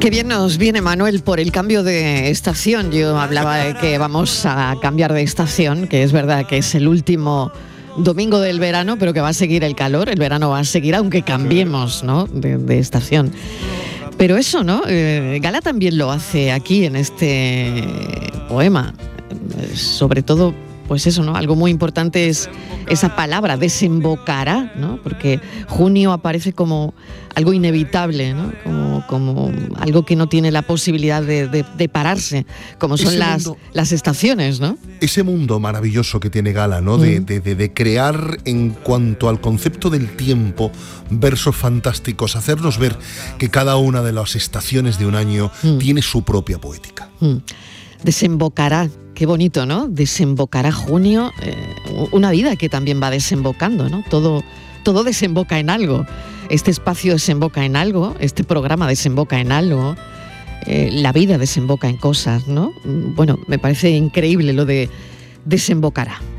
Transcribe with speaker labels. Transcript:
Speaker 1: Qué bien nos viene, Manuel, por el cambio de estación. Yo hablaba de que vamos a cambiar de estación, que es verdad que es el último domingo del verano, pero que va a seguir el calor. El verano va a seguir, aunque cambiemos, ¿no?, de estación. Pero eso, ¿no? Gala también lo hace aquí en este poema. Sobre todo, pues eso, ¿no? Algo muy importante es esa palabra, desembocará, ¿no? Porque junio aparece como algo inevitable, ¿no? Como algo que no tiene la posibilidad de pararse, como son las estaciones, ¿no?
Speaker 2: Ese mundo maravilloso que tiene Gala, ¿no? De crear, en cuanto al concepto del tiempo, versos fantásticos, hacernos ver que cada una de las estaciones de un año tiene su propia poética.
Speaker 1: Desembocará. Qué bonito, ¿no? Desembocará junio, una vida que también va desembocando, ¿no? Todo desemboca en algo. Este espacio desemboca en algo, este programa desemboca en algo, la vida desemboca en cosas, ¿no? Bueno, me parece increíble lo de desembocará.